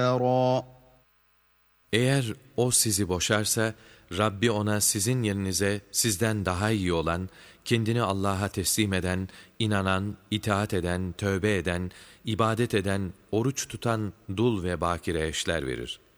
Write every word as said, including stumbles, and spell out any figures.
خيرا. Eğer o sizi boşarsa, Rabbi ona sizin yerinize sizden daha iyi olan, kendini Allah'a teslim eden, inanan, itaat eden, tövbe eden, ibadet eden, oruç tutan dul ve bakire eşler verir.